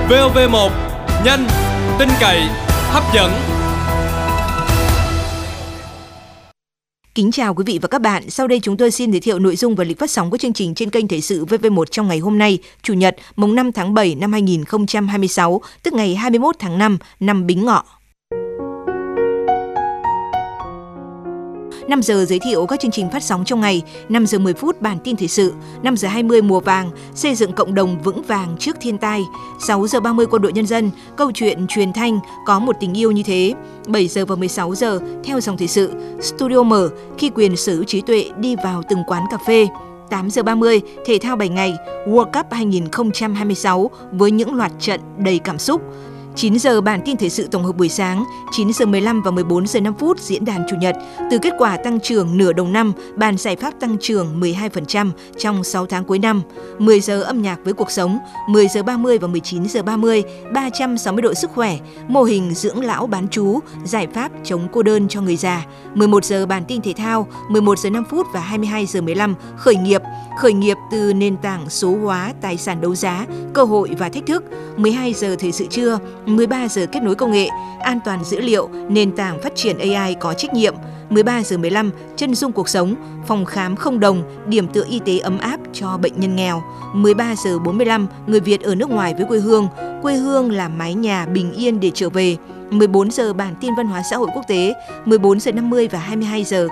VOV1, nhanh, tin cậy, hấp dẫn. Kính chào quý vị và các bạn. Sau đây chúng tôi xin giới thiệu nội dung và lịch phát sóng của chương trình trên kênh Thời sự VV1 trong ngày hôm nay, Chủ nhật, mùng 5 tháng 7 năm 2026, tức ngày 21 tháng 5 năm Bính Ngọ. 5 giờ giới thiệu các chương trình phát sóng trong ngày, 5 giờ 10 phút bản tin thời sự, 5 giờ 20 mùa vàng, xây dựng cộng đồng vững vàng trước thiên tai, 6 giờ 30 quân đội nhân dân, câu chuyện truyền thanh có một tình yêu như thế, 7 giờ và 16 giờ theo dòng thời sự, studio mở khi quyền sở hữu trí tuệ đi vào từng quán cà phê. 8 giờ 30, thể thao 7 ngày, World Cup 2026 với những loạt trận đầy cảm xúc. 9 giờ bản tin thời sự tổng hợp buổi sáng, 9 giờ 15 và 14 giờ 5 phút diễn đàn Chủ nhật. Từ kết quả tăng trưởng nửa đầu năm, bàn giải pháp tăng trưởng 12% trong 6 tháng cuối năm. 10 giờ âm nhạc với cuộc sống, 10 giờ 30 và 19 giờ 30, 360 độ sức khỏe, mô hình dưỡng lão bán trú, giải pháp chống cô đơn cho người già. 11 giờ bản tin thể thao, 11 giờ 5 phút và 22 giờ 15 khởi nghiệp từ nền tảng số hóa tài sản đấu giá, cơ hội và thách thức. 12 giờ thời sự trưa, 13 giờ kết nối công nghệ, an toàn dữ liệu, nền tảng phát triển AI có trách nhiệm. 13 giờ 15, chân dung cuộc sống, phòng khám không đồng, điểm tựa y tế ấm áp cho bệnh nhân nghèo. 13 giờ 45, người Việt ở nước ngoài với quê hương là mái nhà bình yên để trở về. 14 giờ bản tin văn hóa xã hội quốc tế, 14 giờ 50 và 22 giờ